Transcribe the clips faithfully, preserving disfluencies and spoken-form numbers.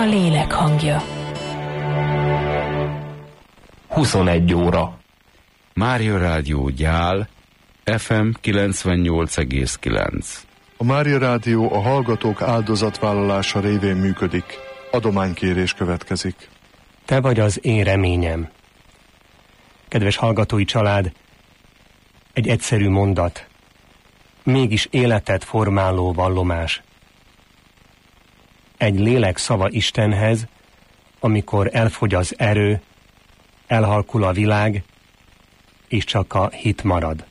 lélek hangja. huszonegy óra. Mária Rádió Gyál, ef em kilencvennyolc egész kilenc. A Mária Rádió a hallgatók áldozatvállalása révén működik. Adománykérés következik. Te vagy az én reményem. Kedves hallgatói család, egy egyszerű mondat, mégis életet formáló vallomás. Egy lélek szava Istenhez, amikor elfogy az erő, elhalkul a világ, és csak a hit marad.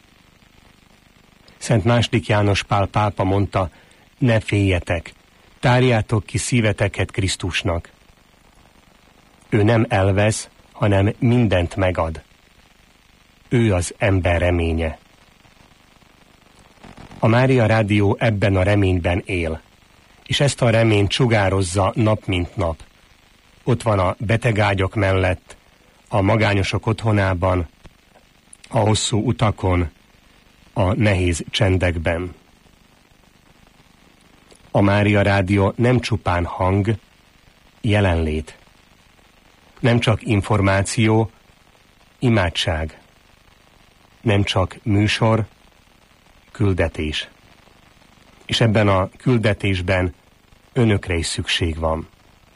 Szent második János Pál pápa mondta, ne féljetek, tárjátok ki szíveteket Krisztusnak. Ő nem elvesz, hanem mindent megad. Ő az ember reménye. A Mária Rádió ebben a reményben él, és ezt a reményt sugározza nap mint nap. Ott van a betegágyak mellett, a magányosok otthonában, a hosszú utakon, a nehéz csendekben. A Mária Rádió nem csupán hang, jelenlét. Nem csak információ, imádság. Nem csak műsor, küldetés. És ebben a küldetésben önökre is szükség van.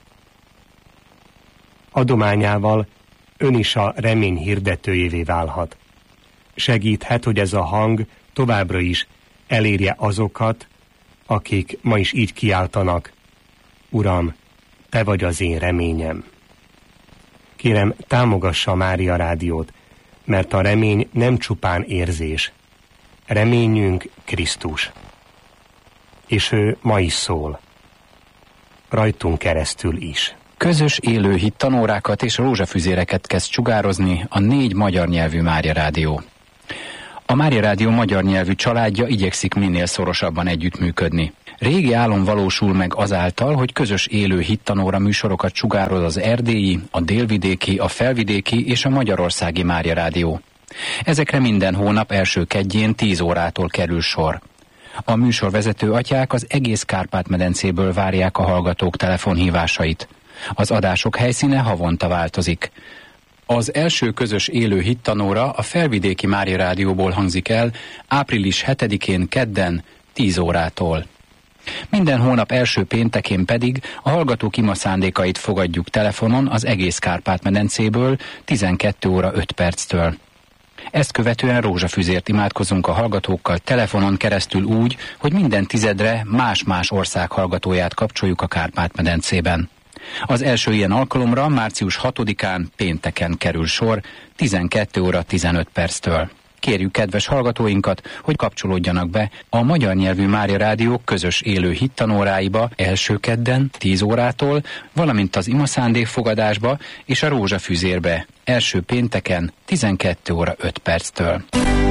Adományával ön is a remény hirdetőjévé válhat. Segíthet, hogy ez a hang továbbra is elérje azokat, akik ma is így kiáltanak, Uram, te vagy az én reményem. Kérem, támogassa a Mária Rádiót, mert a remény nem csupán érzés. Reményünk Krisztus. És ő ma is szól. Rajtunk keresztül is. Közös élő hittanórákat és rózsafüzéreket kezd sugározni a négy magyar nyelvű Mária Rádió. A Mária Rádió magyar nyelvű családja igyekszik minél szorosabban együttműködni. Régi álom valósul meg azáltal, hogy közös élő hittanóra műsorokat sugároz az erdélyi, a délvidéki, a felvidéki és a magyarországi Mária Rádió. Ezekre minden hónap első kedjén tíz órától kerül sor. A műsorvezető atyák az egész Kárpát-medencéből várják a hallgatók telefonhívásait. Az adások helyszíne havonta változik. Az első közös élő hittanóra a felvidéki Mária Rádióból hangzik el április hetedikén kedden tíz órától. Minden hónap első péntekén pedig a hallgatók ima szándékait fogadjuk telefonon az egész Kárpát-medencéből tizenkét óra öt perctől. Ezt követően rózsafüzért imádkozunk a hallgatókkal telefonon keresztül úgy, hogy minden tizedre más-más ország hallgatóját kapcsoljuk a Kárpát-medencében. Az első ilyen alkalomra március hatodikán pénteken kerül sor tizenkét óra tizenöt perctől. Kérjük kedves hallgatóinkat, hogy kapcsolódjanak be a magyar nyelvű Mária Rádió közös élő hittanóráiba első kedden tíz órától, valamint az imaszándékfogadásba és a rózsafüzérbe első pénteken tizenkét óra öt perctől.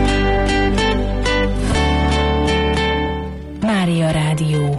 Mária Rádió.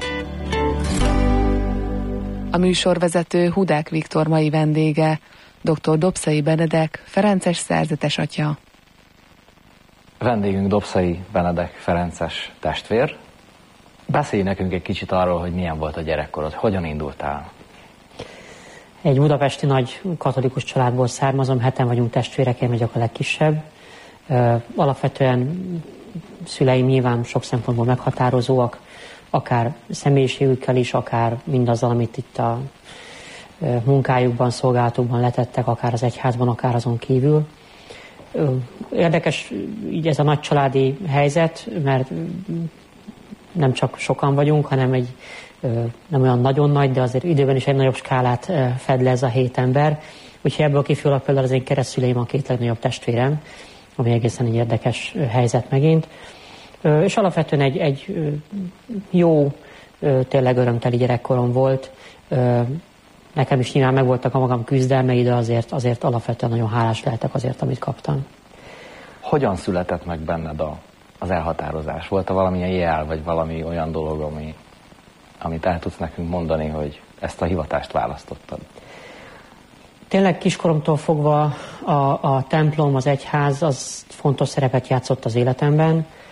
A műsorvezető Hudák Viktor mai vendége, dr. Dobszai Benedek, ferences szerzetes atya. Vendégünk Dobszai Benedek ferences testvér. Beszélj nekünk egy kicsit arról, hogy milyen volt a gyerekkorod, hogyan indultál? Egy budapesti nagy katolikus családból származom, heten vagyunk testvérek, én vagyok a legkisebb. Alapvetően szüleim nyilván sok szempontból meghatározóak, akár személyiségükkel is, akár mindazzal, amit itt a munkájukban, szolgálatukban letettek, akár az egyházban, akár azon kívül. Érdekes így ez a nagy családi helyzet, mert nem csak sokan vagyunk, hanem egy nem olyan nagyon nagy, de azért időben is egy nagyobb skálát fed le ez a hét ember. Úgyhogy ebből kifolyólag például az én keresztszüleim a két legnagyobb testvérem, ami egészen egy érdekes helyzet megint. És alapvetően egy, egy jó, tényleg örömteli gyerekkorom volt. Nekem is nyilván megvoltak a magam küzdelmei, de azért, azért alapvetően nagyon hálás lehetek azért, amit kaptam. Hogyan született meg benned a, az elhatározás? Volt-e valamilyen jel, vagy valami olyan dolog, ami, amit el tudsz nekünk mondani, hogy ezt a hivatást választottad? Tényleg kiskoromtól fogva a, a templom, az egyház, az fontos szerepet játszott az életemben.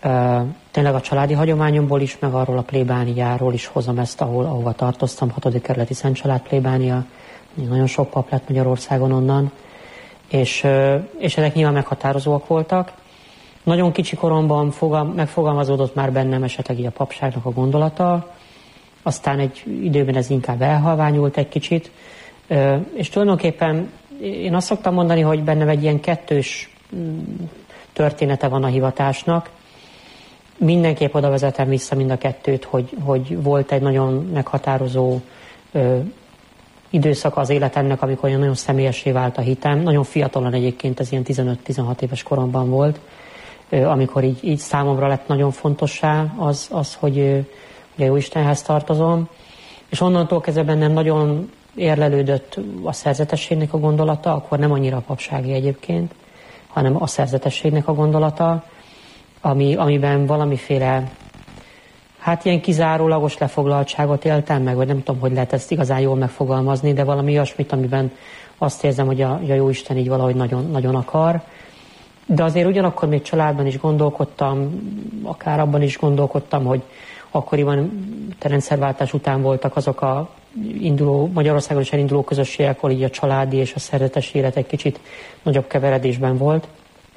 Tényleg a családi hagyományomból is, meg arról a plébániáról is hozom ezt, ahol, ahova tartoztam, hatodik kerületi Szent Család plébánia. Nagyon sok pap lett Magyarországon onnan, és, és ezek nyilván meghatározóak voltak. Nagyon kicsi koromban fogam, megfogalmazódott már bennem esetleg így a papságnak a gondolata, aztán egy időben ez inkább elhalványult egy kicsit, és tulajdonképpen én azt szoktam mondani, hogy bennem egy ilyen kettős története van a hivatásnak. Mindenképp oda vezetem vissza mind a kettőt, hogy, hogy volt egy nagyon meghatározó ö, időszaka az életemnek, amikor olyan nagyon személyessé vált a hitem. Nagyon fiatalon egyébként, ez ilyen tizenöt-tizenhat éves koromban volt, ö, amikor így, így számomra lett nagyon fontossá az, az hogy, ö, hogy a Jóistenhez tartozom. És onnantól kezdve bennem nagyon érlelődött a szerzetességnek a gondolata, akkor nem annyira a papsági egyébként, hanem a szerzetességnek a gondolata, ami, amiben valamiféle, hát ilyen kizárólagos lefoglaltságot éltem meg, vagy nem tudom, hogy lehet ezt igazán jól megfogalmazni, de valami olyasmit, amiben azt érzem, hogy a, a Jóisten így valahogy nagyon, nagyon akar. De azért ugyanakkor még családban is gondolkodtam, akár abban is gondolkodtam, hogy akkoriban a rendszerváltás után voltak azok a induló, Magyarországon is elinduló közösségek, ahol így a családi és a szerzetes élet egy kicsit nagyobb keveredésben volt.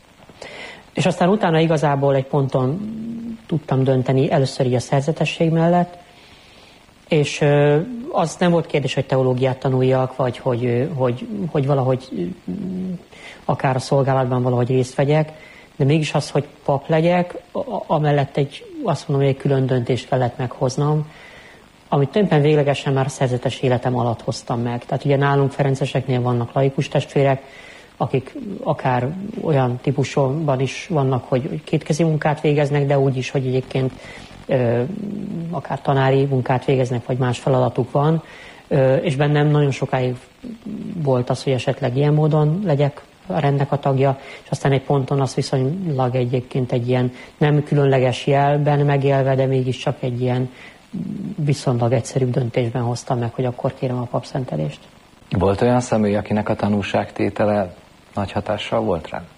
És aztán utána igazából egy ponton tudtam dönteni először így a szerzetesség mellett, és az nem volt kérdés, hogy teológiát tanuljak, vagy hogy, hogy, hogy valahogy akár a szolgálatban valahogy részt vegyek, de mégis az, hogy pap legyek, amellett egy, azt mondom, hogy egy külön döntést kellett meghoznom, amit tulajdonképpen véglegesen már a szerzetes életem alatt hoztam meg. Tehát ugye nálunk ferenceseknél vannak laikus testvérek, akik akár olyan típusban is vannak, hogy kétkezi munkát végeznek, de úgy is, hogy egyébként ö, akár tanári munkát végeznek, vagy más feladatuk van. Ö, és bennem nagyon sokáig volt az, hogy esetleg ilyen módon legyek a rendnek a tagja, és aztán egy ponton azt viszonylag egyébként egy ilyen nem különleges jelben megélve, de mégiscsak egy ilyen viszonylag egyszerűbb döntésben hoztam meg, hogy akkor kérem a papszentelést. Volt olyan személy, akinek a tanúságtétele nagy hatással volt rá?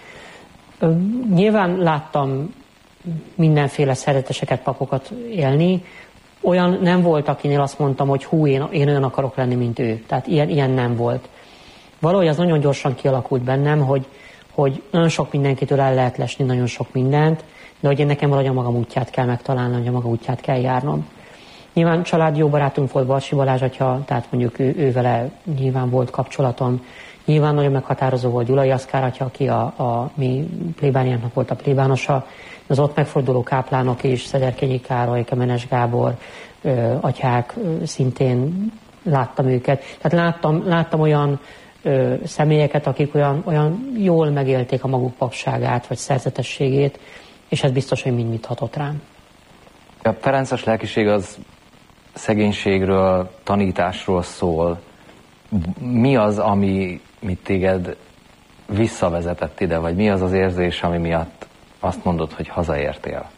Nyilván láttam mindenféle szereteseket, papokat élni. Olyan nem volt, akinél azt mondtam, hogy hú, én, én olyan akarok lenni, mint ő. Tehát ilyen, ilyen nem volt. Valahogy az nagyon gyorsan kialakult bennem, hogy, hogy nagyon sok mindenkitől el lehet lesni, nagyon sok mindent, de hogy én nekem valahogy a magam útját kell megtalálnom, hogy a maga útját kell járnom. Nyilván család jó barátunk volt Barsi Balázs atya, tehát mondjuk ő, ő vele nyilván volt kapcsolatom. Nyilván nagyon meghatározó volt Gyulai Aszkár atya, aki a, a mi plébániánknak volt a plébánosa. Az ott megforduló káplánok is, Szederkényi Károly, Kemenes Gábor, ö, atyák, ö, szintén láttam őket. Tehát láttam, láttam olyan ö, személyeket, akik olyan, olyan jól megélték a maguk papságát, vagy szerzetességét, és ez biztos, hogy mind mit hatott rám. A ferences lelkiség az szegénységről, tanításról szól. Mi az, ami mit téged visszavezetett ide, vagy mi az az érzés, ami miatt azt mondod, hogy hazaértél?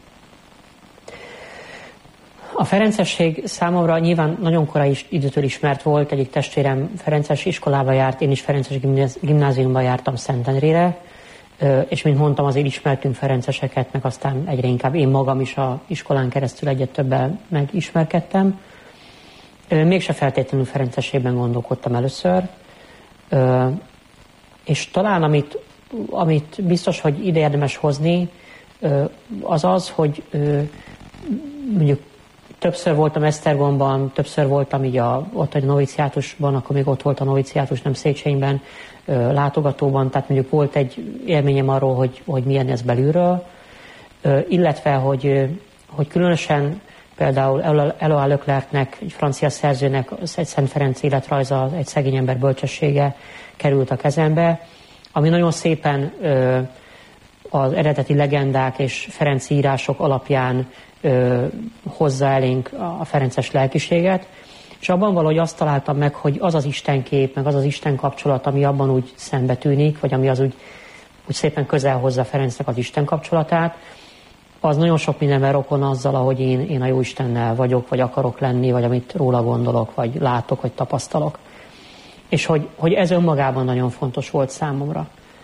A ferencesség számomra nyilván nagyon korai időtől ismert volt. Egyik testvérem ferences iskolába járt, én is ferences gimnáziumba jártam Szentendrére, és mint mondtam, azért ismertünk ferenceseket, meg aztán egyre inkább én magam is a iskolán keresztül egyet többel megismerkedtem. Mégse feltétlenül ferencességben gondolkodtam először, és talán amit, amit biztos, hogy ide érdemes hozni, az az, hogy mondjuk többször voltam Esztergomban, többször voltam így a, ott egy noviciátusban, akkor még ott volt a noviciátus, nem Széchenyiben, látogatóban, tehát mondjuk volt egy élményem arról, hogy, hogy milyen ez belülről, illetve, hogy, hogy különösen például Eloá Leclercnek, egy francia szerzőnek egy Szent Ferenc életrajza, egy szegény ember bölcsessége került a kezembe, ami nagyon szépen az eredeti legendák és ferenci írások alapján hozza elénk a ferences lelkiséget, és abban valahogy azt találtam meg, hogy az az istenkép, meg az az isten kapcsolat, ami abban úgy szembetűnik, vagy ami az úgy, úgy szépen közel hozza Ferencnek az isten kapcsolatát, az nagyon sok mindenben rokon azzal, ahogy én, én a Jóistennel vagyok, vagy akarok lenni, vagy amit róla gondolok, vagy látok, vagy tapasztalok. És hogy, hogy ez önmagában nagyon fontos volt számomra.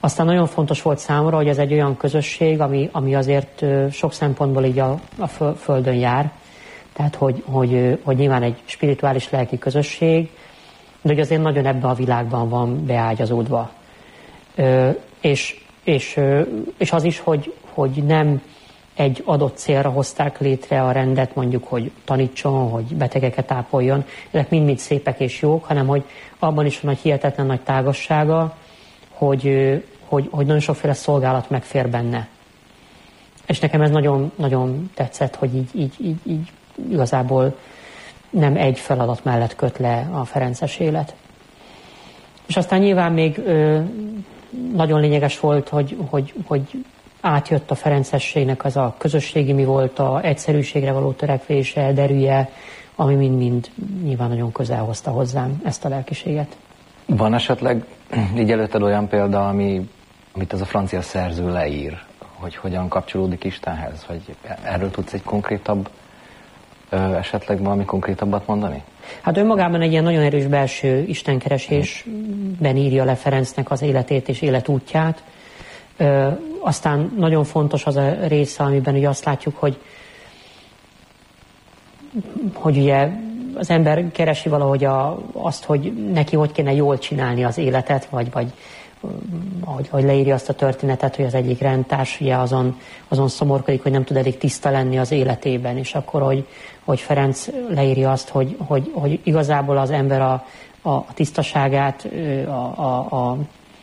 Aztán nagyon fontos volt számomra, hogy ez egy olyan közösség, ami, ami azért sok szempontból így a, a földön jár. Tehát, hogy, hogy, hogy nyilván egy spirituális lelki közösség, de hogy azért nagyon ebben a világban van beágyazódva. Ö, és, és, és az is, hogy, hogy nem egy adott célra hozták létre a rendet, mondjuk, hogy tanítson, hogy betegeket ápoljon, ezek mind-mind szépek és jók, hanem hogy abban is van egy hihetetlen nagy tágassága, hogy, hogy, hogy nagyon sokféle szolgálat megfér benne. És nekem ez nagyon, nagyon tetszett, hogy így, így, így, így igazából nem egy feladat mellett köt le a ferences élet. És aztán nyilván még ö, nagyon lényeges volt, hogy, hogy, hogy átjött a ferencességnek az a közösségi mi volt, a egyszerűségre való törekvése, derűje, ami mind-mind nyilván nagyon közel hozta hozzám ezt a lelkiséget. Van esetleg így előtted olyan példa, ami, amit az a francia szerző leír, hogy hogyan kapcsolódik Istenhez? Vagy erről tudsz egy konkrétabb, ö, esetleg valami konkrétabbat mondani? Hát önmagában egy ilyen nagyon erős belső istenkeresésben írja le Ferencnek az életét és életútját. Ö, aztán nagyon fontos az a része, amiben ugye azt látjuk, hogy, hogy ugye az ember keresi valahogy a, azt, hogy neki hogy kéne jól csinálni az életet, vagy, vagy ahogy, ahogy leírja azt a történetet, hogy az egyik rendtárs ugye azon, azon szomorkodik, hogy nem tud elég tiszta lenni az életében, és akkor, hogy, hogy Ferenc leírja azt, hogy, hogy, hogy igazából az ember a, a tisztaságát, a, a, a,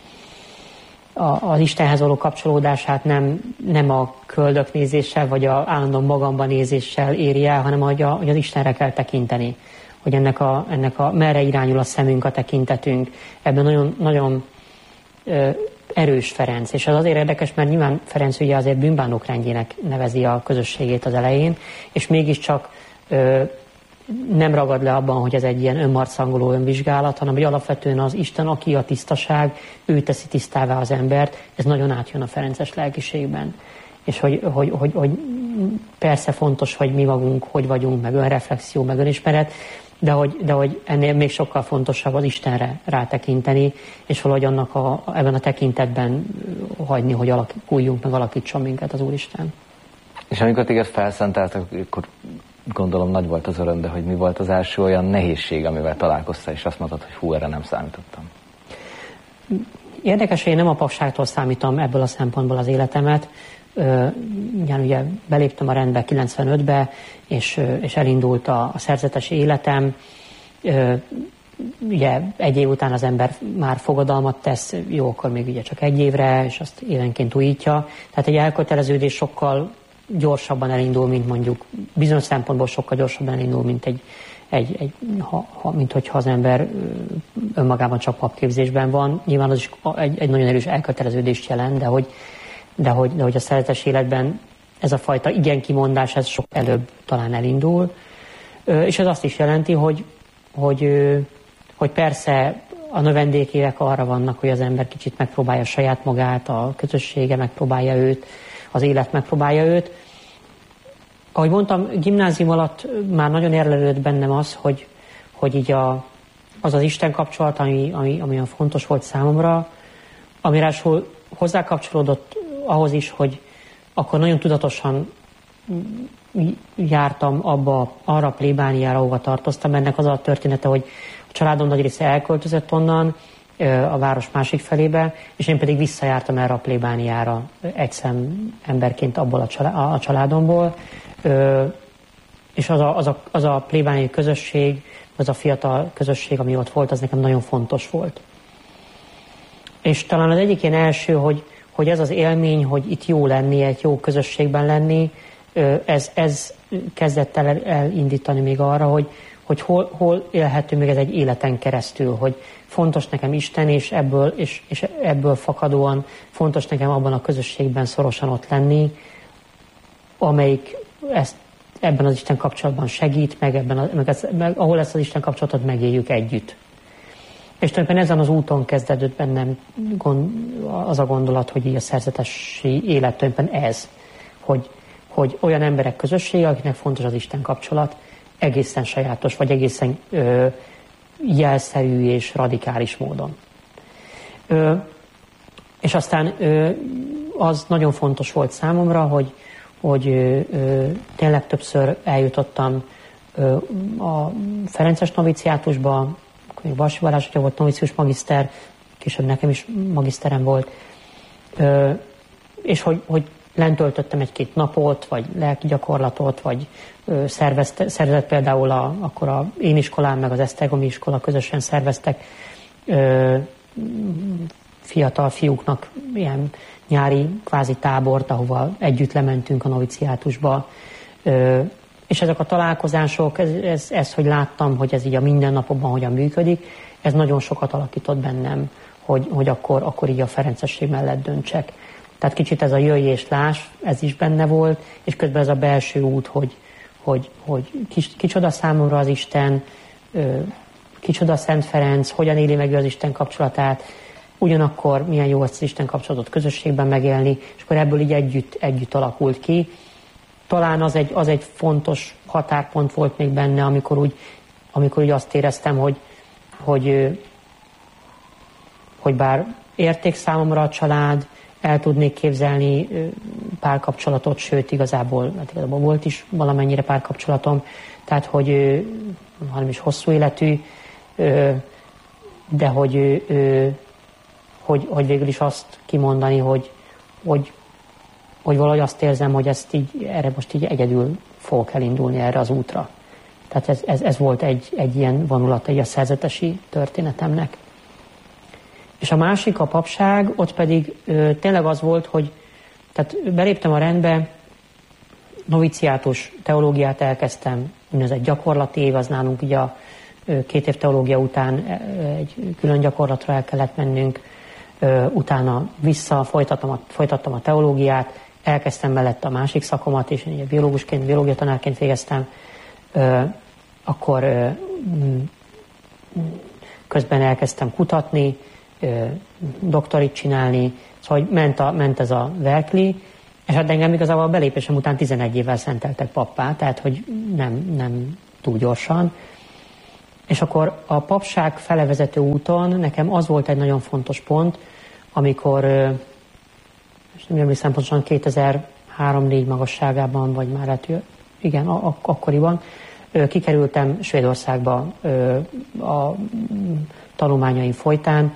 a, az Istenhez való kapcsolódását nem, nem a köldöknézéssel, vagy a állandó magamban nézéssel éri el, hanem hogy, a, hogy az Istenre kell tekinteni, hogy ennek a, ennek a merre irányul a szemünk, a tekintetünk. Ebben nagyon, nagyon erős Ferenc, és az azért érdekes, mert nyilván Ferenc ugye azért bűnbánók rendjének nevezi a közösségét az elején, és mégiscsak ö, nem ragad le abban, hogy ez egy ilyen önmarcangoló önvizsgálat, hanem hogy alapvetően az Isten, aki a tisztaság, ő teszi tisztává az embert, ez nagyon átjön a ferences lelkiségben. És hogy, hogy, hogy, hogy persze fontos, hogy mi magunk, hogy vagyunk, meg önreflexió, meg önismeret, de hogy, de hogy ennél még sokkal fontosabb az Istenre rátekinteni, és valahogy annak a, ebben a tekintetben hagyni, hogy alakuljunk, meg alakítson minket az Úristen. És amikor téged felszenteltek, akkor gondolom nagy volt az öröm, de hogy mi volt az első olyan nehézség, amivel találkoztál, és azt mondtad, hogy hú, erre nem számítottam. Érdekes, hogy én nem a papságtól számítom ebből a szempontból az életemet. Ugyan ugye beléptem a rendbe kilencvenötbe, és, és elindult a, a szerzetes életem. Ugye egy év után az ember már fogadalmat tesz, jó, akkor még ugye csak egy évre, és azt évenként újítja. Tehát egy elköteleződés sokkal gyorsabban elindul, mint mondjuk, bizonyos szempontból sokkal gyorsabban elindul, mint egy, egy, egy ha, ha, mint hogyha az ember önmagában csak papképzésben van. Nyilván az is egy, egy nagyon erős elköteleződést jelent, de hogy De hogy, de hogy a szeretes életben ez a fajta igen kimondás, ez sok előbb talán elindul. És ez azt is jelenti, hogy, hogy, hogy persze a növendékévek arra vannak, hogy az ember kicsit megpróbálja saját magát, a közössége megpróbálja őt, az élet megpróbálja őt. Ahogy mondtam, gimnázium alatt már nagyon érlelődött bennem az, hogy, hogy így a, az az Isten kapcsolat, ami, ami, ami olyan fontos volt számomra, ami ráadásul hozzá kapcsolódott ahhoz is, hogy akkor nagyon tudatosan jártam abba, arra a plébániára, ahova tartoztam. Ennek az a története, hogy a családom nagy része elköltözött onnan a város másik felébe, és én pedig visszajártam erre a plébániára egyszem emberként abból a családomból. És az a, az a, az a plébániai közösség, az a fiatal közösség, ami ott volt, az nekem nagyon fontos volt. És talán az egyik ilyen első, hogy hogy ez az élmény, hogy itt jó lenni, egy jó közösségben lenni, ez, ez kezdett el elindítani még arra, hogy, hogy hol, hol élhető még ez egy életen keresztül, hogy fontos nekem Isten, és ebből, és, és ebből fakadóan fontos nekem abban a közösségben szorosan ott lenni, amelyik ezt, ebben az Isten kapcsolatban segít, meg, ebben a, meg, ez, meg ahol ezt az Isten kapcsolatot megéljük együtt. És tulajdonképpen ezen az úton kezdődött bennem gond, az a gondolat, hogy így a szerzetesi élet tulajdonképpen ez, hogy, hogy olyan emberek közössége, akiknek fontos az Isten kapcsolat, egészen sajátos, vagy egészen ö, jelszerű és radikális módon. Ö, És aztán az nagyon fontos volt számomra, hogy, hogy tényleg többször eljutottam a Ferences noviciátusba, akkor még Balsi Balázs atya volt novicius magiszter, később nekem is magiszterem volt, és hogy, hogy lent töltöttem egy-két napot, vagy lelki gyakorlatot, vagy szervezte, szervezett például a, akkor a én iskolám, meg az esztergomi iskola közösen szerveztek ö, fiatal fiúknak ilyen nyári kvázi tábort, ahova együtt lementünk a noviciátusba. Ö, és ezek a találkozások, ez, ez, ez, hogy láttam, hogy ez így a mindennapokban hogyan működik, ez nagyon sokat alakított bennem, hogy, hogy akkor, akkor így a ferencesség mellett döntsek. Tehát kicsit ez a jöjj és láss, ez is benne volt, és közben ez a belső út, hogy, hogy, hogy kicsoda számomra az Isten, kicsoda Szent Ferenc, hogyan éli meg az Isten kapcsolatát, ugyanakkor milyen jó az Isten kapcsolatot közösségben megélni, és akkor ebből így együtt, együtt alakult ki. Talán az egy, az egy fontos határpont volt még benne, amikor úgy, amikor úgy azt éreztem, hogy, hogy, hogy bár érték számomra a család, el tudnék képzelni párkapcsolatot, sőt igazából, hát igazából volt is valamennyire párkapcsolatom, tehát hogy hanem is hosszú életű, de hogy, hogy, hogy végül is azt kimondani, hogy, hogy, hogy valahogy azt érzem, hogy ezt így, erre most így egyedül fogok elindulni erre az útra. Tehát ez, ez, ez volt egy, egy ilyen vonulat egy a szerzetesi történetemnek. És a másik, a papság, ott pedig ö, tényleg az volt, hogy tehát beléptem a rendbe, noviciátus teológiát elkezdtem, úgynevezett gyakorlati év, az nálunk ugye a ö, két év teológia után ö, egy külön gyakorlatra el kellett mennünk, ö, utána vissza folytattam a, folytattam a teológiát, elkezdtem mellette a másik szakomat, és én biológusként, biológiatanárként végeztem, ö, akkor ö, közben elkezdtem kutatni, doktorit csinálni, szóval ment, a, ment ez a verkli, és hát engem igazából a belépésem után tizenegy évvel szenteltek pappá, tehát hogy nem, nem túl gyorsan. És akkor a papság fele vezető úton nekem az volt egy nagyon fontos pont, amikor, és nem emlékszem pontosan, kétezer-három-négy magasságában, vagy már hát, igen, ak- akkoriban, kikerültem Svédországba a tanulmányaim folytán,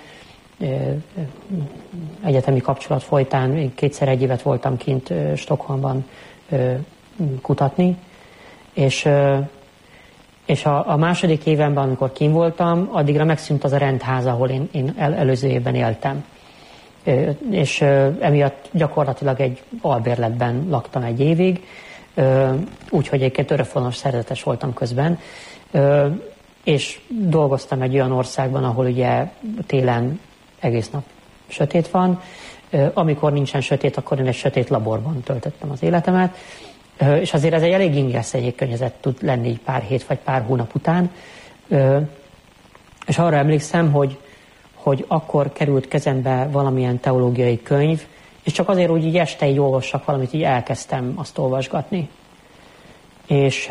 egyetemi kapcsolat folytán, én kétszer egy évet voltam kint Stockholmban kutatni, és, és a, a második évenben, amikor kint voltam, addigra megszűnt az a rendház, ahol én, én el, előző évben éltem. És emiatt gyakorlatilag egy albérletben laktam egy évig, úgyhogy egyébként örökvonos szerzetes voltam közben, és dolgoztam egy olyan országban, ahol ugye télen egész nap sötét van. Amikor nincsen sötét, akkor én egy sötét laborban töltöttem az életemet. És azért ez egy elég ingerszegély környezet tud lenni pár hét vagy pár hónap után. És arra emlékszem, hogy, hogy akkor került kezembe valamilyen teológiai könyv, és csak azért úgy így este így olvassak valamit, így elkezdtem azt olvasgatni. És,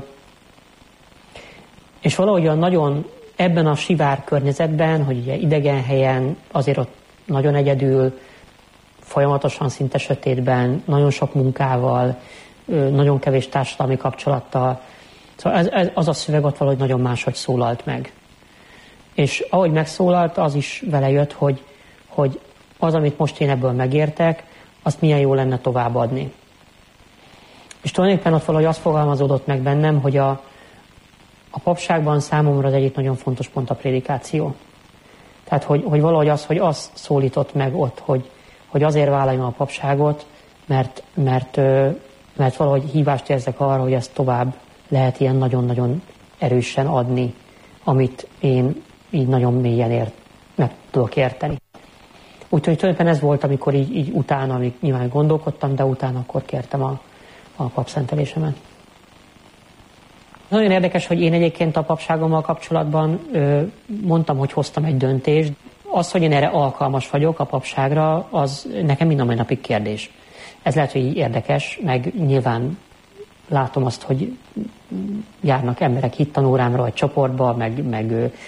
és valahogy nagyon ebben a sivár környezetben, hogy ugye idegen helyen, azért ott nagyon egyedül, folyamatosan szinte sötétben, nagyon sok munkával, nagyon kevés társadalmi kapcsolattal. Szóval ez, ez, az a szöveg ott valahogy nagyon máshogy szólalt meg. És ahogy megszólalt, az is vele jött, hogy, hogy az, amit most én ebből megértek, azt milyen jó lenne továbbadni. És tulajdonképpen ott valahogy azt fogalmazódott meg bennem, hogy a, a papságban számomra az egyik nagyon fontos pont a prédikáció. Tehát, hogy, hogy valahogy az, hogy az szólított meg ott, hogy, hogy azért vállaljam a papságot, mert, mert, mert valahogy hívást érzek arra, hogy ezt tovább lehet ilyen nagyon-nagyon erősen adni, amit én így nagyon mélyen ért, meg tudok érteni. Úgyhogy tulajdonképpen ez volt, amikor így, így utána, amíg nyilván gondolkodtam, de utána akkor kértem a, a papszentelésemet. Nagyon érdekes, hogy én egyébként a papságommal kapcsolatban ö, mondtam, hogy hoztam egy döntést. Az, hogy én erre alkalmas vagyok a papságra, az nekem mind a mai napig kérdés. Ez lehet, hogy érdekes, meg nyilván látom azt, hogy járnak emberek hittanórámra, vagy csoportba, meg, meg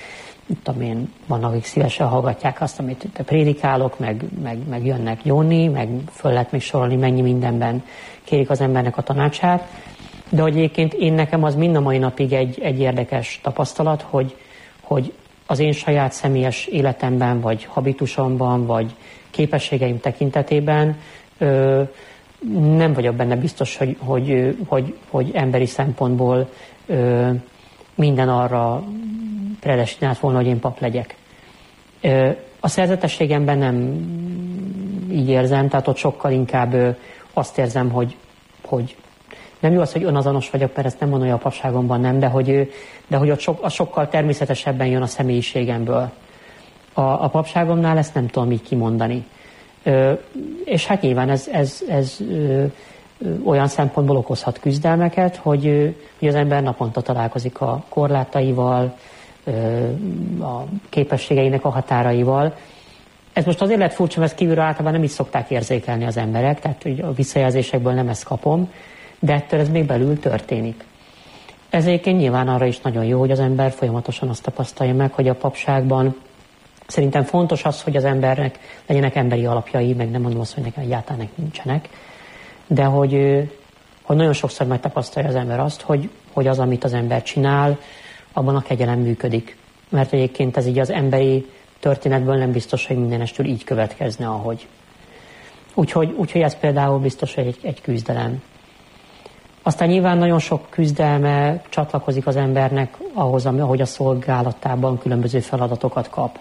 tudom én, vannak, akik szívesen hallgatják azt, amit prédikálok, meg, meg, meg jönnek Jóni, meg föl lehet még sorolni, mennyi mindenben kérik az embernek a tanácsát. De hogy egyébként én nekem az mind a mai napig egy, egy érdekes tapasztalat, hogy, hogy az én saját személyes életemben, vagy habitusomban, vagy képességeim tekintetében ö, nem vagyok benne biztos, hogy, hogy, hogy, hogy emberi szempontból ö, minden arra predestinált volna, hogy én pap legyek. Ö, a szerzetességemben nem így érzem, tehát ott sokkal inkább ö, azt érzem, hogy, hogy nem jó az, hogy önazonos vagyok, mert ezt nem mondom, hogy a papságomban nem, de hogy, de hogy ott sok, az sokkal természetesebben jön a személyiségemből. A, a papságomnál ezt nem tudom így kimondani. Ö, és hát nyilván ez, ez, ez ö, ö, olyan szempontból okozhat küzdelmeket, hogy, ö, hogy az ember naponta találkozik a korlátaival, ö, a képességeinek a határaival. Ez most azért lehet furcsa, mert kívülről általában nem így szokták érzékelni az emberek, tehát hogy a visszajelzésekből nem ezt kapom, de ettől ez még belül történik. Ez egyébként nyilván arra is nagyon jó, hogy az ember folyamatosan azt tapasztalja meg, hogy a papságban szerintem fontos az, hogy az embernek legyenek emberi alapjai, meg nem mondom azt, hogy nekem egyáltalán nincsenek, de hogy, hogy nagyon sokszor megtapasztalja az ember azt, hogy, hogy az, amit az ember csinál, abban a kegyelem működik. Mert egyébként ez így az emberi történetből nem biztos, hogy mindenestől így következne, ahogy. Úgyhogy, úgyhogy ez például biztos, hogy egy, egy küzdelem. Aztán nyilván nagyon sok küzdelme csatlakozik az embernek ahhoz, ahogy a szolgálatában különböző feladatokat kap.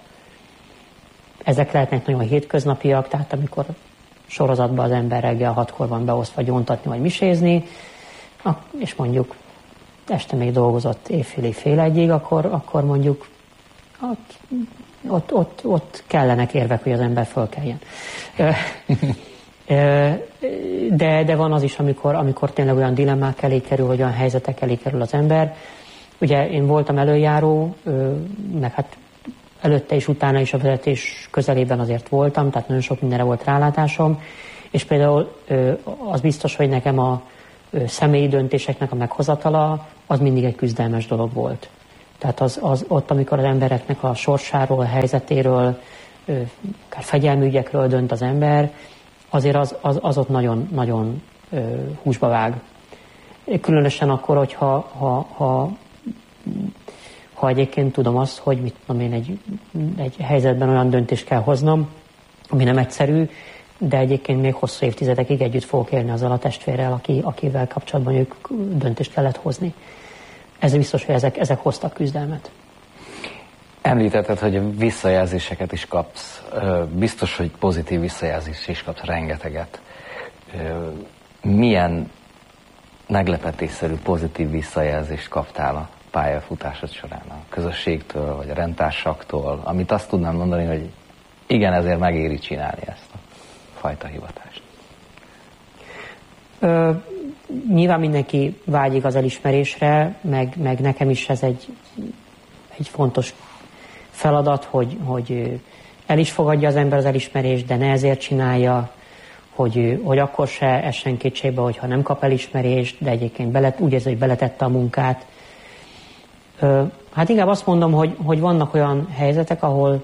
Ezek lehetnek nagyon hétköznapiak, tehát amikor sorozatban az ember reggel hatkor van beosztva gyóntatni vagy misézni, és mondjuk este még dolgozott évfélig fél egyig, akkor, akkor mondjuk ott, ott, ott, ott kellenek érvek, hogy az ember fölkeljen. De, de van az is, amikor, amikor tényleg olyan dilemmák elé kerül, vagy olyan helyzetek elé kerül az ember. Ugye én voltam előjáró, meg hát előtte és utána is a vezetés közelében azért voltam, tehát nagyon sok mindenre volt rálátásom, és például az biztos, hogy nekem a személyi döntéseknek a meghozatala az mindig egy küzdelmes dolog volt. Tehát az, az ott, amikor az embereknek a sorsáról, a helyzetéről, akár fegyelmi ügyekről dönt az ember, azért az, az, az ott nagyon, nagyon húsba vág. Különösen akkor, hogyha ha, ha, ha egyébként tudom azt, hogy mit tudom én, egy, egy helyzetben olyan döntést kell hoznom, ami nem egyszerű, de egyébként még hosszú évtizedekig együtt fogok élni azzal a testvérrel, aki, akivel kapcsolatban ők döntést kellett hozni. Ez biztos, hogy ezek, ezek hoztak küzdelmet. Említetted, hogy visszajelzéseket is kapsz. Biztos, hogy pozitív visszajelzést is kapsz rengeteget. Milyen meglepetésszerű pozitív visszajelzést kaptál a pályafutásod során a közösségtől, vagy a rendtársaktól, amit azt tudnám mondani, hogy igen, ezért megéri csinálni ezt a fajta hivatást? Ö, nyilván mindenki vágyik az elismerésre, meg, meg nekem is ez egy, egy fontos feladat, hogy, hogy el is fogadja az ember az elismerést, de ne ezért csinálja, hogy, hogy akkor se essen kétségbe, hogyha nem kap elismerést, de egyébként bele, úgy érzi, hogy beletette a munkát. Ö, hát inkább azt mondom, hogy, hogy vannak olyan helyzetek, ahol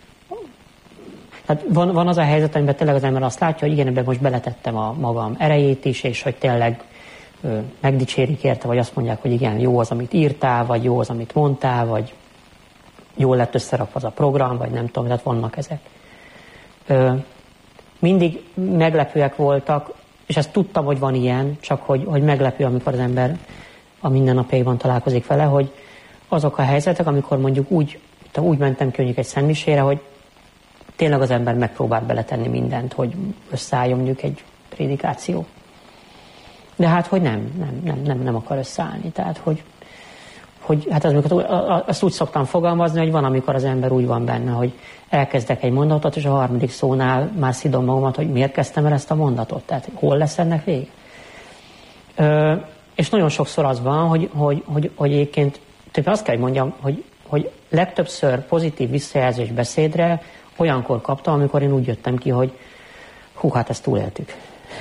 tehát van, van az a helyzet, amiben tényleg az ember azt látja, hogy igen, ebben most beletettem a magam erejét is, és hogy tényleg ö, megdicsérik érte, vagy azt mondják, hogy igen, jó az, amit írtál, vagy jó az, amit mondtál, vagy jól lett összerakva az a program, vagy nem tudom, tehát vannak ezek. Ö, mindig meglepőek voltak, és ezt tudtam, hogy van ilyen, csak hogy, hogy meglepő, amikor az ember a mindennapjaiban találkozik vele, hogy azok a helyzetek, amikor mondjuk úgy, úgy mentem ki mondjuk egy szentmisére, hogy tényleg az ember megpróbál beletenni mindent, hogy összeálljon mondjuk egy prédikáció. De hát, hogy nem, nem, nem, nem, nem akar összeállni. Tehát, hogy, hogy hát az, amikor, azt úgy szoktam fogalmazni, hogy van, amikor az ember úgy van benne, hogy elkezdek egy mondatot, és a harmadik szónál már szidom magamat, hogy miért kezdtem el ezt a mondatot. Tehát hol lesz ennek vég? Ö, és nagyon sokszor az van, hogy, hogy, hogy, hogy egyébként azt kell, hogy mondjam, hogy, hogy legtöbbször pozitív visszajelzés beszédre olyankor kaptam, amikor én úgy jöttem ki, hogy hú, hát ezt túléltük.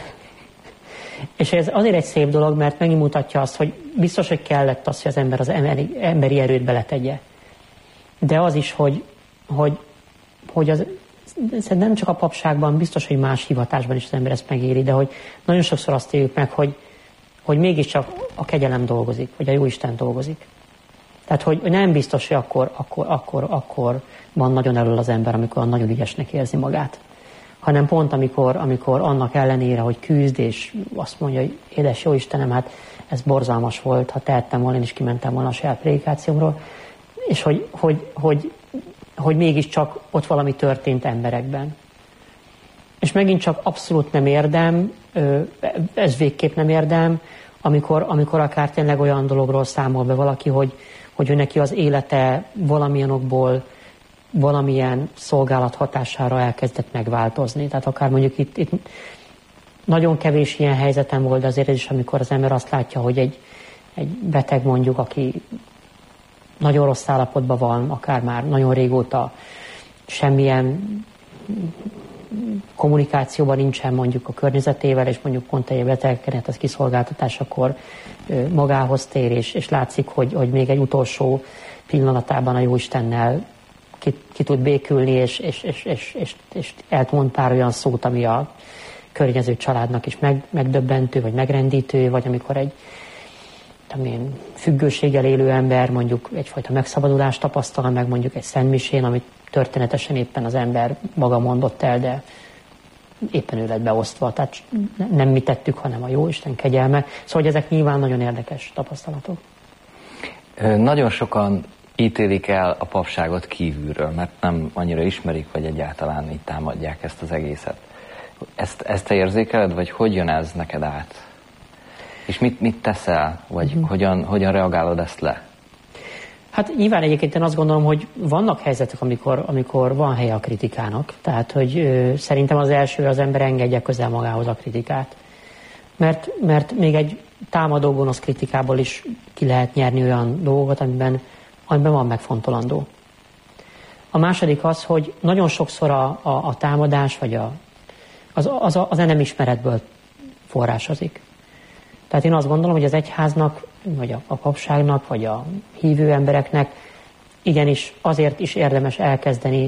És ez azért egy szép dolog, mert megmutatja azt, hogy biztos, hogy kellett az, hogy az ember az emberi, emberi erőt beletegye. de az is, hogy, hogy, hogy az, nem csak a papságban, biztos, hogy más hivatásban is az ember ezt megéri, de hogy nagyon sokszor azt éljük meg, hogy, hogy mégiscsak a kegyelem dolgozik, vagy a Jóisten dolgozik. Tehát, hogy nem biztos, hogy akkor, akkor, akkor, akkor van nagyon elől az ember, amikor nagyon ügyesnek érzi magát. Hanem pont amikor, amikor annak ellenére, hogy küzd, és azt mondja, hogy édes jó Istenem, hát ez borzalmas volt, ha tehettem volna, én is kimentem volna a saját prédikációmról, és hogy, hogy, hogy, hogy mégiscsak ott valami történt emberekben. És megint csak abszolút nem érdem, ez végképp nem érdem, amikor, amikor akár tényleg olyan dologról számol be valaki, hogy, hogy ő neki az élete valamilyen okból, valamilyen szolgálat hatására elkezdett megváltozni. Tehát akár mondjuk itt, itt nagyon kevés ilyen helyzetem volt, de azért ez is, amikor az ember azt látja, hogy egy, egy beteg mondjuk, aki nagyon rossz állapotban van, akár már nagyon régóta semmilyen kommunikációban nincsen mondjuk a környezetével, és mondjuk pont egy betegeket az kiszolgáltatásakor magához tér, és, és látszik, hogy, hogy még egy utolsó pillanatában a Jóistennel ki, ki tud békülni, és, és, és, és, és, és elmond pár olyan szót, ami a környező családnak is meg, megdöbbentő, vagy megrendítő, vagy amikor egy én, függőséggel élő ember mondjuk egyfajta megszabadulást tapasztal meg mondjuk egy szentmisén, amit történetesen éppen az ember maga mondott el, de éppen ő lett beosztva. Tehát nem mi tettük, hanem a Jóisten kegyelme. Szóval ezek nyilván nagyon érdekes tapasztalatok. Nagyon sokan ítélik el a papságot kívülről, mert nem annyira ismerik, vagy egyáltalán így támadják ezt az egészet. Ezt, ezt te érzékeled, vagy hogy jön ez neked át? És mit, mit teszel, vagy uh-huh. hogyan, hogyan reagálod ezt le? Hát nyilván egyébként én azt gondolom, hogy vannak helyzetek, amikor, amikor van helye a kritikának. Tehát, hogy ö, szerintem az első, az ember engedje közel magához a kritikát. Mert, mert még egy támadó gonosz kritikából is ki lehet nyerni olyan dolgokat, amiben, amiben van megfontolandó. A második az, hogy nagyon sokszor a, a, a támadás, vagy a, az, az, az nem ismeretből forrásozik. Tehát én azt gondolom, hogy az egyháznak, vagy a, a papságnak, vagy a hívő embereknek igenis azért is érdemes elkezdeni